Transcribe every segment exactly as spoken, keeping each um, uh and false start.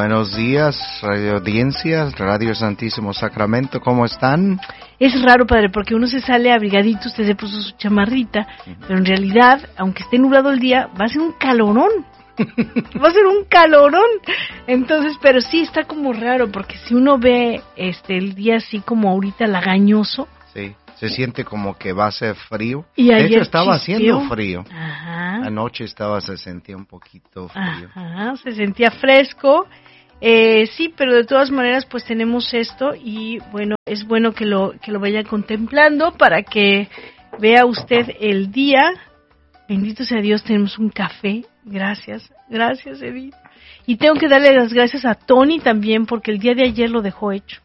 Buenos días, radio audiencias, Radio Santísimo Sacramento, ¿cómo están? Es raro, padre, porque uno se sale abrigadito, usted se puso su chamarrita, uh-huh. pero en realidad, aunque esté nublado el día, va a ser un calorón. Va a ser un calorón. Entonces, pero sí está como raro, porque si uno ve este el día así como ahorita lagañoso. Sí, se siente como que va a ser frío. Y de hecho, estaba chispeó. haciendo frío. Ajá. Anoche estaba, se sentía un poquito frío. Ajá, se sentía fresco. Eh, sí, pero de todas maneras, pues tenemos esto y bueno, es bueno que lo que lo vaya contemplando para que vea usted el día. Bendito sea Dios, tenemos un café. Gracias, gracias, Edith. Y tengo que darle las gracias a Tony también, porque el día de ayer lo dejó hecho.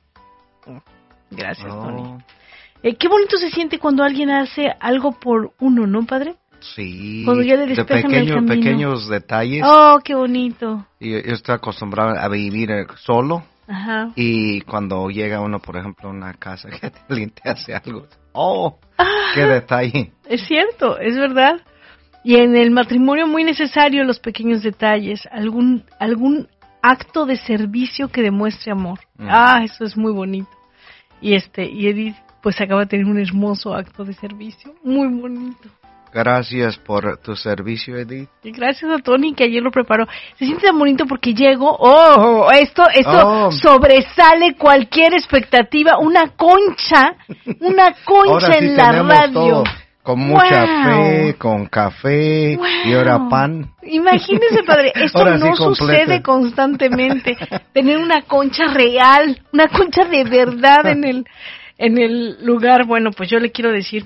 Gracias, oh. Tony. Eh, qué bonito se siente cuando alguien hace algo por uno, ¿no, padre? Sí, cuando ya le despejan de pequeño, el camino. pequeños detalles. Oh, qué bonito. Yo, yo estoy acostumbrado a vivir solo. Ajá. Y cuando llega uno, por ejemplo, a una casa que alguien te hace algo, ¡oh, ah, qué detalle! Es cierto, es verdad. Y en el matrimonio muy necesario los pequeños detalles, algún algún acto de servicio que demuestre amor. Mm. Ah, eso es muy bonito. Y este y Edith pues acaba de tener un hermoso acto de servicio, muy bonito. Gracias por tu servicio, Edith. Y gracias a Tony que ayer lo preparó. Se siente tan bonito porque llego, oh, esto esto oh. sobresale cualquier expectativa, una concha, una concha sí en la radio. Todo. Con mucha wow. fe, con café wow. y ahora pan. Imagínese, padre, esto no sí sucede constantemente. Tener una concha real, una concha de verdad en el en el lugar. Bueno, pues yo le quiero decir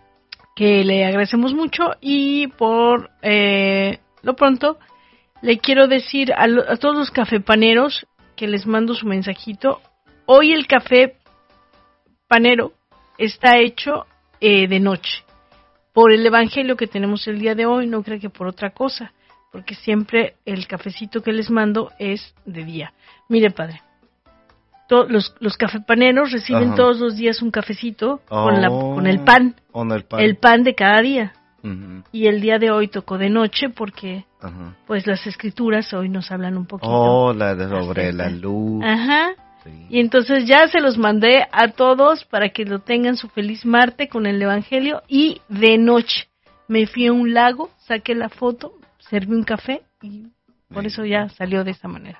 que le agradecemos mucho y por eh, lo pronto le quiero decir a, lo, a todos los cafepaneros que les mando su mensajito. Hoy el café panero está hecho eh, de noche. Por el evangelio que tenemos el día de hoy, no creo que por otra cosa, porque siempre el cafecito que les mando es de día. Mire, padre, to, los, los cafepaneros reciben Ajá. todos los días un cafecito oh, con, la, con el pan, con el pan, el pan de cada día. Uh-huh. Y el día de hoy tocó de noche porque, uh-huh. pues, las escrituras hoy nos hablan un poquito. Oh, la de sobre la luz. Ajá. Sí. Y entonces ya se los mandé a todos para que lo tengan su feliz Marte con el Evangelio. Y de noche me fui a un lago, saqué la foto, serví un café y por eso ya salió de esa manera.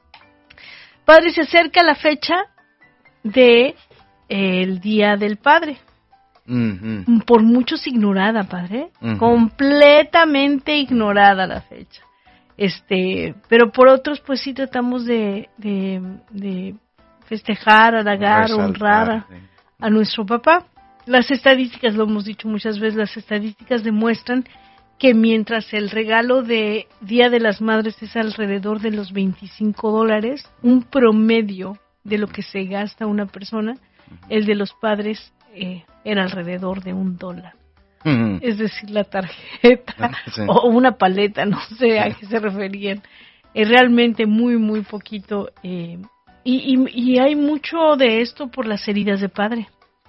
Padre, se acerca la fecha de eh, el Día del Padre. Uh-huh. Por muchos ignorada, padre. Uh-huh. Completamente ignorada la fecha. Este, pero por otros pues sí tratamos de, de, de festejar, halagar, Resaltar, honrar a, sí. a nuestro papá. Las estadísticas, lo hemos dicho muchas veces, las estadísticas demuestran que mientras el regalo de Día de las Madres es alrededor de los veinticinco dólares, un promedio de lo que se gasta una persona, uh-huh. el de los padres eh, era alrededor de un dólar. Uh-huh. Es decir, la tarjeta sí. o una paleta, no sé a qué se referían. Es realmente muy, muy poquito. Eh, y, y, y hay mucho de esto por las heridas de padre.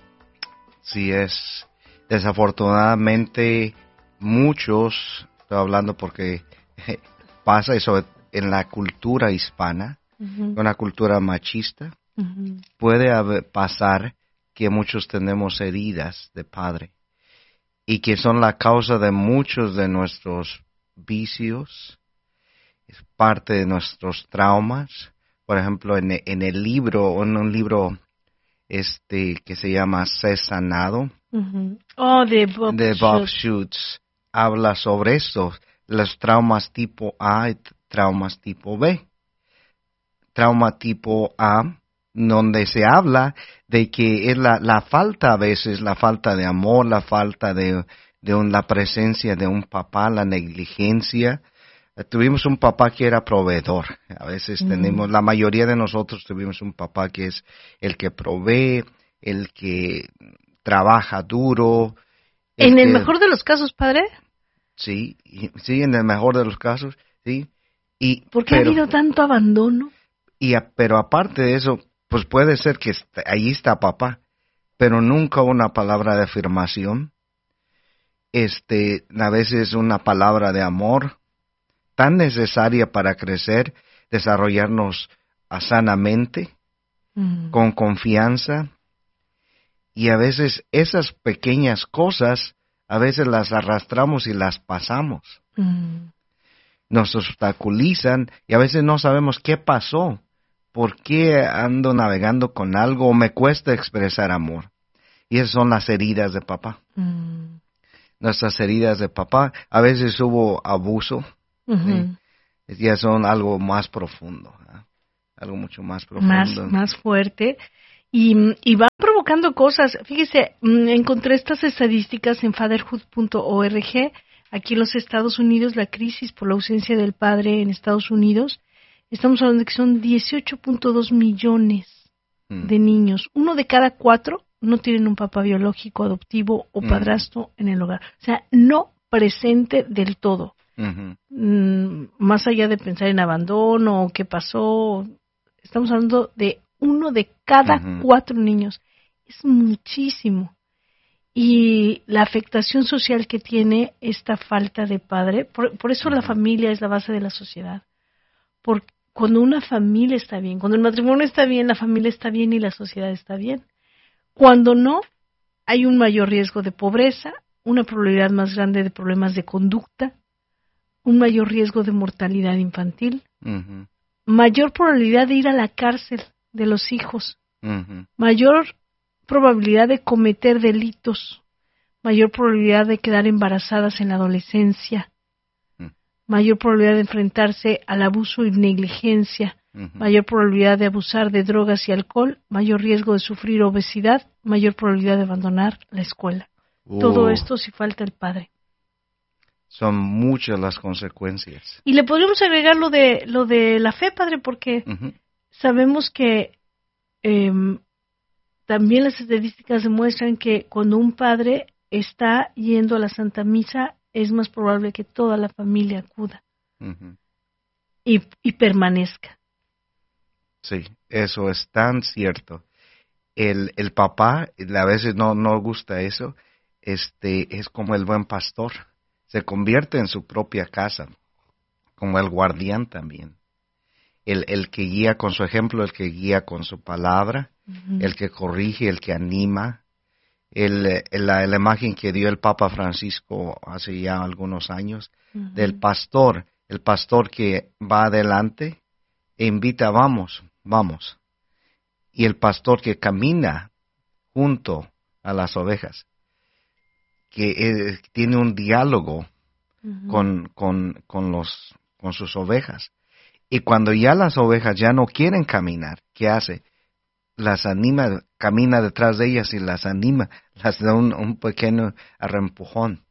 Sí, es. Desafortunadamente, muchos, estoy hablando porque pasa eso en la cultura hispana, uh-huh. una cultura machista, uh-huh. puede haber, pasar que muchos tenemos heridas de padre. Y que son la causa de muchos de nuestros vicios, es parte de nuestros traumas. Por ejemplo, en, en el libro, en un libro este que se llama Sé Sanado, uh-huh. oh, de Bob, de Bob Schutz, habla sobre esto, los traumas tipo A y traumas tipo B. Trauma tipo A, donde se habla de que es la, la falta a veces, la falta de amor, la falta de, de un, la presencia de un papá, la negligencia. Uh, tuvimos un papá que era proveedor. A veces mm. tenemos, la mayoría de nosotros tuvimos un papá que es el que provee, el que trabaja duro. ¿En el el que, mejor de los casos, padre? Sí, sí, en el mejor de los casos, sí. Y, ¿por qué pero, ha habido tanto abandono? Y a, pero aparte de eso, pues puede ser que está, ahí está papá, pero nunca una palabra de afirmación. Este, a veces una palabra de amor tan necesaria para crecer. desarrollarnos sanamente, mm. con confianza. Y a veces esas pequeñas cosas, a veces las arrastramos y las pasamos. Mm. Nos obstaculizan y a veces no sabemos qué pasó. ¿Por qué ando navegando con algo o me cuesta expresar amor? Y esas son las heridas de papá. Mm. Nuestras heridas de papá, a veces hubo abuso, uh-huh. ¿sí? Ya son algo más profundo, ¿eh? Algo mucho más profundo. Más, más fuerte. Y, y van provocando cosas. Fíjese, encontré estas estadísticas en fatherhood punto org. Aquí en los Estados Unidos, la crisis por la ausencia del padre en Estados Unidos, estamos hablando de que son dieciocho punto dos millones mm. de niños. Uno de cada cuatro no tienen un papá biológico, adoptivo o padrastro mm. en el hogar. O sea, no presente del todo. Uh-huh. Mm, más allá de pensar en abandono o qué pasó, estamos hablando de uno de cada uh-huh. cuatro niños. Es muchísimo. Y la afectación social que tiene esta falta de padre, por, por eso uh-huh. la familia es la base de la sociedad. Porque cuando una familia está bien, cuando el matrimonio está bien, la familia está bien y la sociedad está bien. Cuando no, hay un mayor riesgo de pobreza, una probabilidad más grande de problemas de conducta, un mayor riesgo de mortalidad infantil, uh-huh. mayor probabilidad de ir a la cárcel de los hijos, uh-huh. mayor probabilidad de cometer delitos, mayor probabilidad de quedar embarazadas en la adolescencia, uh-huh. mayor probabilidad de enfrentarse al abuso y negligencia, uh-huh. mayor probabilidad de abusar de drogas y alcohol, mayor riesgo de sufrir obesidad, mayor probabilidad de abandonar la escuela. Uh. Todo esto si falta el padre. Son muchas las consecuencias. Y le podríamos agregar lo de lo de la fe, padre, porque uh-huh. sabemos que eh, también las estadísticas demuestran que cuando un padre está yendo a la Santa Misa, es más probable que toda la familia acuda uh-huh. y, y permanezca. Sí, eso es tan cierto. El, el papá, a veces no nos gusta eso, este es como el buen pastor. Se convierte en su propia casa, como el guardián también. El, el que guía con su ejemplo, el que guía con su palabra, uh-huh. el que corrige, el que anima. El, el, la, la imagen que dio el Papa Francisco hace ya algunos años, uh-huh. del pastor, el pastor que va adelante e invita, vamos, vamos. Y el pastor que camina junto a las ovejas, que eh, tiene un diálogo uh-huh. con, con, con, los, con sus ovejas. Y cuando ya las ovejas ya no quieren caminar, ¿qué hace? Las anima, camina detrás de ellas y las anima, las da un, un pequeño arrempujón.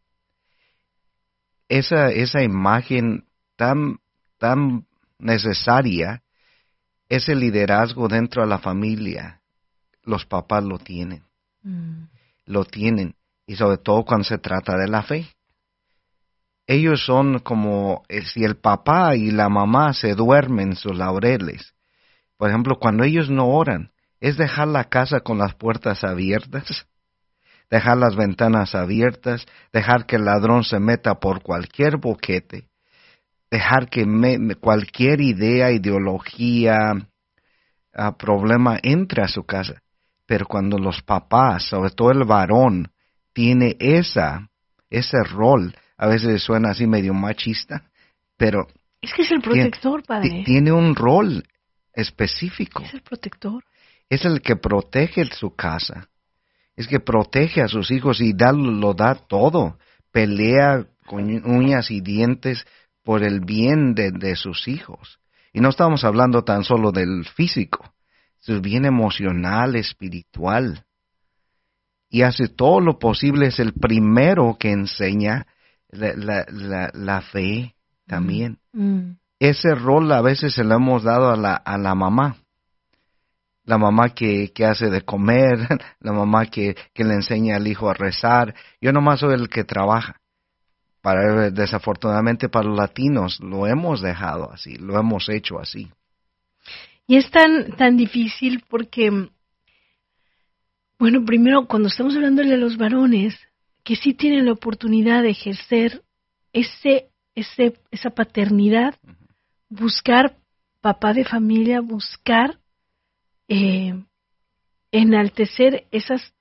Esa, esa imagen tan, tan necesaria, ese liderazgo dentro de la familia, los papás lo tienen, mm. lo tienen. Y sobre todo cuando se trata de la fe. Ellos son como si el papá y la mamá se duermen en sus laureles. Por ejemplo, cuando ellos no oran, es dejar la casa con las puertas abiertas, dejar las ventanas abiertas, dejar que el ladrón se meta por cualquier boquete, dejar que me, cualquier idea, ideología, uh, problema entre a su casa. Pero cuando los papás, sobre todo el varón, tiene esa, ese rol, a veces suena así medio machista, pero... Es que es el protector, tiene, padre. Tiene un rol específico. Es el protector. Es el que protege su casa. Es que protege a sus hijos y da, lo da todo. Pelea con uñas y dientes por el bien de, de sus hijos. Y no estamos hablando tan solo del físico, su bien emocional, espiritual. Y hace todo lo posible, es el primero que enseña la, la, la, la fe también. Mm. Ese rol a veces se lo hemos dado a la, a la mamá. La mamá que, que hace de comer, la mamá que, que le enseña al hijo a rezar. Yo nomás soy el que trabaja. Para, desafortunadamente para los latinos lo hemos dejado así, lo hemos hecho así. Y es tan, tan difícil porque... Bueno, primero, cuando estamos hablando de los varones, que sí tienen la oportunidad de ejercer ese, ese, esa paternidad, uh-huh. buscar papá de familia buscar eh, enaltecer esas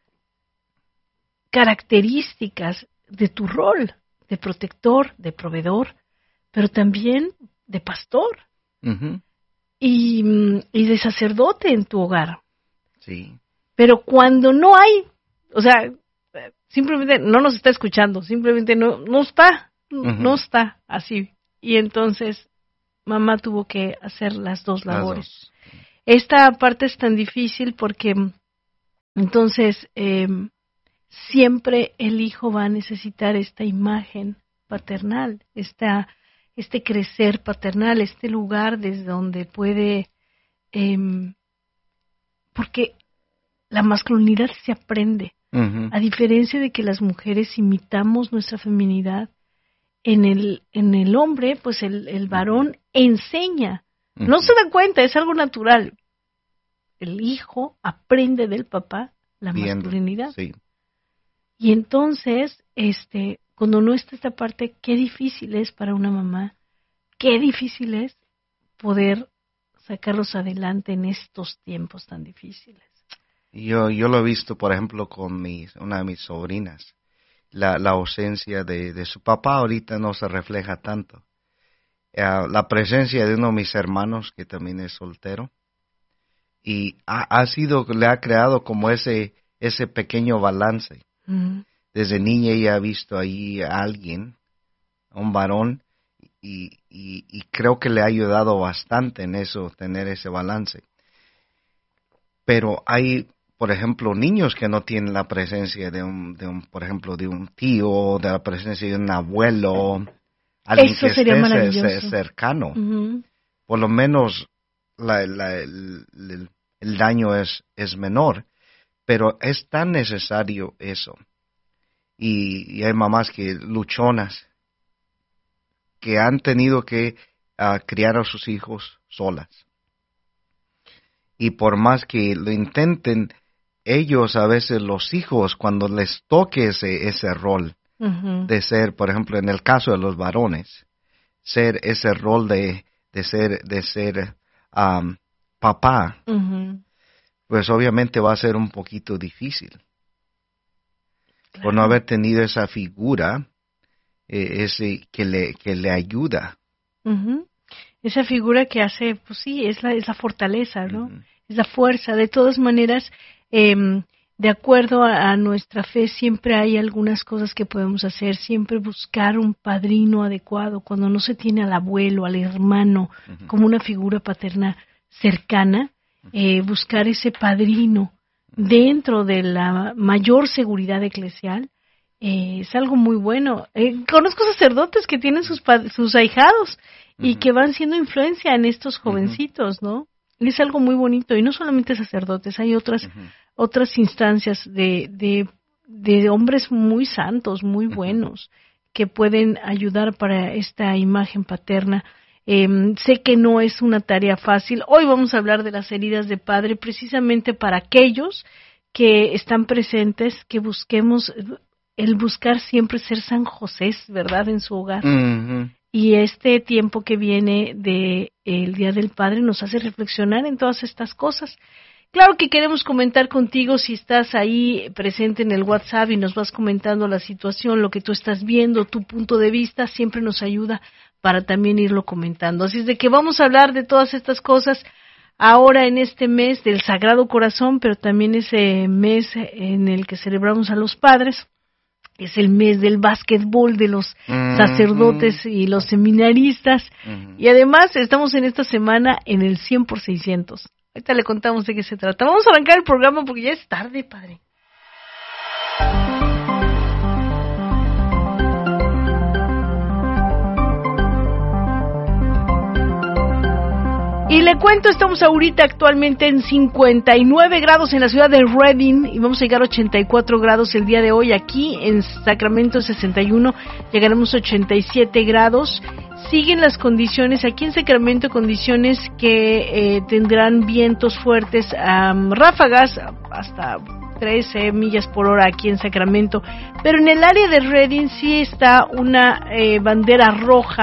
características de tu rol de protector, de proveedor, pero también de pastor uh-huh. y, y de sacerdote en tu hogar. Sí. Pero cuando no hay, o sea, simplemente no nos está escuchando, simplemente no, no está, uh-huh. no está así. Y entonces mamá tuvo que hacer las dos labores. Las dos. Esta parte es tan difícil porque entonces eh, siempre el hijo va a necesitar esta imagen paternal, esta, este crecer paternal, este lugar desde donde puede, eh, porque la masculinidad se aprende, uh-huh. a diferencia de que las mujeres imitamos nuestra feminidad, en el, en el hombre, pues el, el varón enseña, uh-huh. no se da cuenta, es algo natural. El hijo aprende del papá la Viendo, masculinidad. Sí. Y entonces, este, cuando no está esta parte, qué difícil es para una mamá, qué difícil es poder sacarlos adelante en estos tiempos tan difíciles. Yo, yo lo he visto, por ejemplo, con mis, una de mis sobrinas. La, la ausencia de, de su papá ahorita no se refleja tanto. Uh, la presencia de uno de mis hermanos, que también es soltero, y ha, ha sido, le ha creado como ese, ese pequeño balance. Uh-huh. Desde niña ella ha visto ahí a alguien, a un varón, y, y, y creo que le ha ayudado bastante en eso, tener ese balance. Pero hay, por ejemplo, niños que no tienen la presencia de un, de un por ejemplo, de un tío, de la presencia de un abuelo, alguien eso que sería esté maravilloso. cercano. Uh-huh. Por lo menos la, la, el, el, el daño es, es menor, pero es tan necesario eso. Y, y hay mamás que luchonas, que han tenido que uh, criar a sus hijos solas. Y por más que lo intenten, ellos a veces, los hijos, cuando les toque ese, ese rol uh-huh. de ser, por ejemplo, en el caso de los varones, ser ese rol de, de ser, de ser um, papá, uh-huh. pues obviamente va a ser un poquito difícil. Claro. Por no haber tenido esa figura eh, ese que le, que le ayuda. Uh-huh. Esa figura que hace, pues sí, es la, es la fortaleza, ¿no? Uh-huh. Es la fuerza. De todas maneras, eh, de acuerdo a, a nuestra fe, siempre hay algunas cosas que podemos hacer. Siempre buscar un padrino adecuado. Cuando no se tiene al abuelo, al hermano, uh-huh. como una figura paterna cercana, eh, buscar ese padrino dentro de la mayor seguridad eclesial, eh, es algo muy bueno. Eh, conozco sacerdotes que tienen sus, sus ahijados uh-huh. y que van siendo influencia en estos jovencitos, uh-huh. ¿no? Es algo muy bonito, y no solamente sacerdotes, hay otras uh-huh. otras instancias de, de, de hombres muy santos, muy buenos, uh-huh. que pueden ayudar para esta imagen paterna. Eh, sé que no es una tarea fácil. Hoy vamos a hablar de las heridas de padre, precisamente para aquellos que están presentes, que busquemos, el buscar siempre ser San José, ¿verdad?, en su hogar. Uh-huh. Y este tiempo que viene de el Día del Padre nos hace reflexionar en todas estas cosas. Claro que queremos comentar contigo si estás ahí presente en el WhatsApp y nos vas comentando la situación, lo que tú estás viendo, tu punto de vista, siempre nos ayuda para también irlo comentando. Así es de que vamos a hablar de todas estas cosas ahora en este mes del Sagrado Corazón, pero también ese mes en el que celebramos a los padres. Es el mes del básquetbol de los mm-hmm. sacerdotes y los seminaristas. Mm-hmm. Y además estamos en esta semana en el cien por seiscientos. Ahorita le contamos de qué se trata. Vamos a arrancar el programa porque ya es tarde, padre. Y le cuento, estamos ahorita actualmente en cincuenta y nueve grados en la ciudad de Redding y vamos a llegar a ochenta y cuatro grados el día de hoy. Aquí en Sacramento sesenta y uno llegaremos a ochenta y siete grados. Siguen las condiciones, aquí en Sacramento, condiciones que eh, tendrán vientos fuertes, um, ráfagas hasta trece millas por hora aquí en Sacramento. Pero en el área de Redding sí está una eh, bandera roja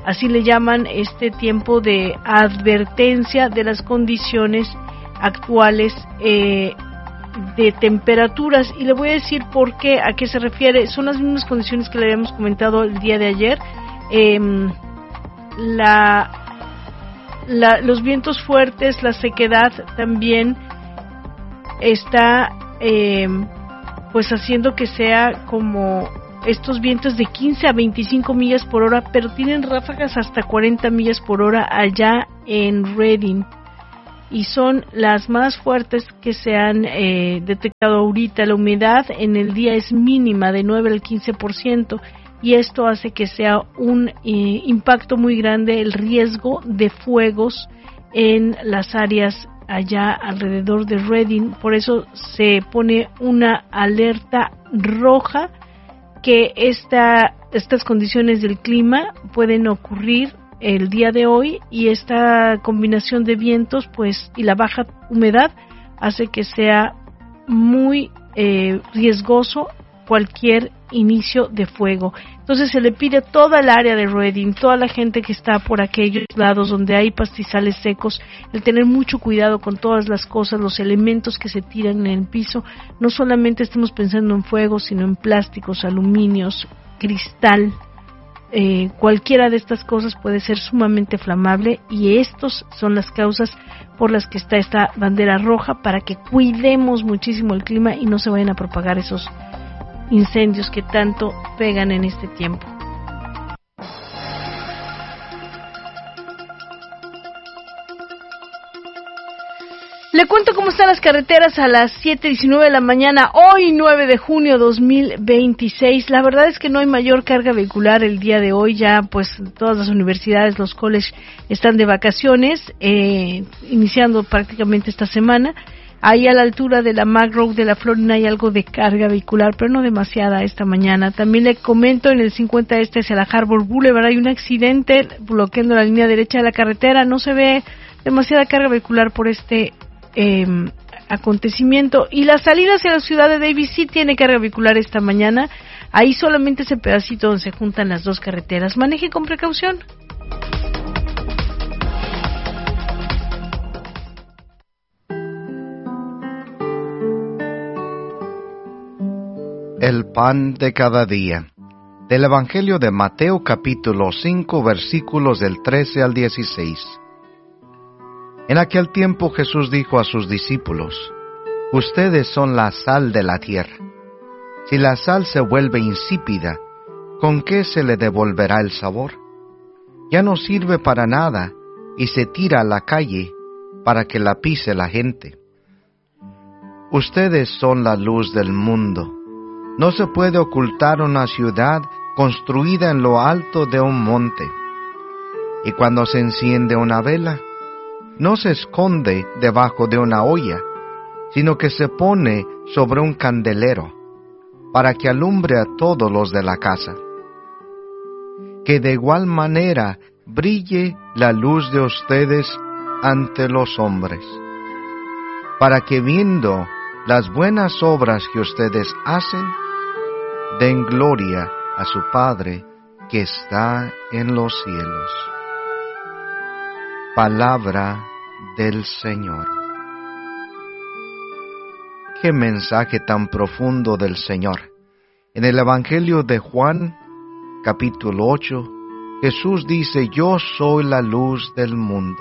así le llaman este tiempo de advertencia de las condiciones actuales eh, de temperaturas. Y le voy a decir por qué, a qué se refiere. Son las mismas condiciones que le habíamos comentado el día de ayer. Eh, la, la, los vientos fuertes, la sequedad también está eh, pues haciendo que sea como estos vientos de quince a veinticinco millas por hora, pero tienen ráfagas hasta cuarenta millas por hora allá en Redding, y son las más fuertes que se han eh, detectado ahorita. La humedad en el día es mínima, de nueve al quince por ciento, y esto hace que sea un eh, impacto muy grande el riesgo de fuegos en las áreas allá alrededor de Redding. Por eso se pone una alerta roja, que esta, estas condiciones del clima pueden ocurrir el día de hoy, y esta combinación de vientos pues y la baja humedad hace que sea muy eh, riesgoso cualquier inicio de fuego. Entonces se le pide a toda el área de Redding, toda la gente que está por aquellos lados donde hay pastizales secos, el tener mucho cuidado con todas las cosas, los elementos que se tiran en el piso. No solamente estemos pensando en fuego, sino en plásticos, aluminios, cristal. Eh, cualquiera de estas cosas puede ser sumamente flamable, y estos son las causas por las que está esta bandera roja, para que cuidemos muchísimo el clima y no se vayan a propagar esos incendios que tanto pegan en este tiempo. Le cuento cómo están las carreteras a las siete diecinueve de la mañana, hoy nueve de junio dos mil veintiséis. La verdad es que no hay mayor carga vehicular el día de hoy. Ya pues todas las universidades, los colleges están de vacaciones, eh, iniciando prácticamente esta semana. Ahí a la altura de la Mac Road de la Florida hay algo de carga vehicular, pero no demasiada esta mañana. También le comento, en el cincuenta este hacia la Harbor Boulevard hay un accidente bloqueando la línea derecha de la carretera. No se ve demasiada carga vehicular por este eh, acontecimiento. Y la salida hacia la ciudad de Davis sí tiene carga vehicular esta mañana. Ahí solamente ese pedacito donde se juntan las dos carreteras. Maneje con precaución. El pan de cada día. Del Evangelio de Mateo capítulo cinco versículos del trece al dieciséis. En aquel tiempo Jesús dijo a sus discípulos: Ustedes son la sal de la tierra. Si la sal se vuelve insípida, ¿con qué se le devolverá el sabor? Ya no sirve para nada y se tira a la calle para que la pise la gente. Ustedes son la luz del mundo. No se puede ocultar una ciudad construida en lo alto de un monte. Y cuando se enciende una vela, no se esconde debajo de una olla, sino que se pone sobre un candelero, para que alumbre a todos los de la casa. Que de igual manera brille la luz de ustedes ante los hombres, para que viendo las buenas obras que ustedes hacen, den gloria a su Padre que está en los cielos. Palabra del Señor. Qué mensaje tan profundo del Señor. En el Evangelio de Juan, capítulo ocho, Jesús dice: Yo soy la luz del mundo.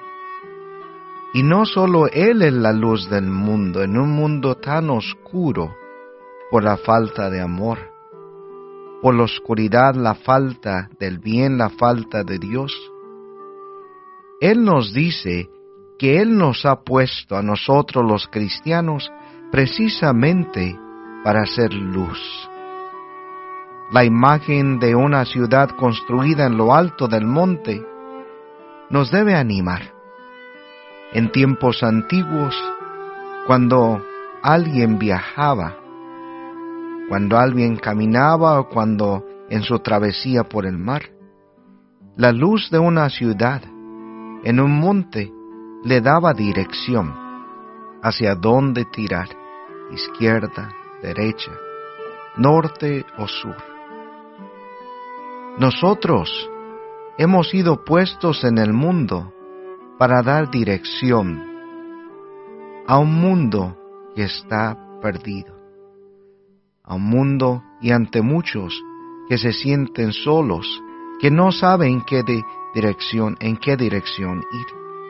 Y no solo Él es la luz del mundo, en un mundo tan oscuro, por la falta de amor, por la oscuridad, la falta del bien, la falta de Dios. Él nos dice que Él nos ha puesto a nosotros los cristianos precisamente para ser luz. La imagen de una ciudad construida en lo alto del monte nos debe animar. En tiempos antiguos, cuando alguien viajaba, cuando alguien caminaba o cuando en su travesía por el mar, la luz de una ciudad en un monte le daba dirección hacia dónde tirar, izquierda, derecha, norte o sur. Nosotros hemos sido puestos en el mundo para dar dirección a un mundo que está perdido, a un mundo y ante muchos que se sienten solos, que no saben qué de dirección, en qué dirección ir.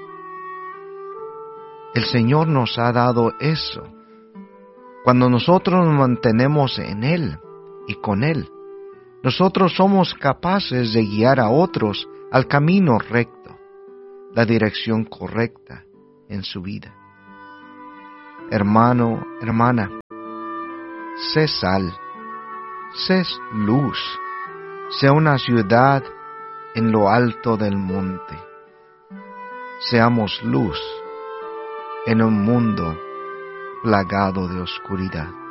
El Señor nos ha dado eso. Cuando nosotros nos mantenemos en Él y con Él, nosotros somos capaces de guiar a otros al camino recto, la dirección correcta en su vida. Hermano, hermana, sé sal, sé luz, sé una ciudad en lo alto del monte. Seamos luz en un mundo plagado de oscuridad.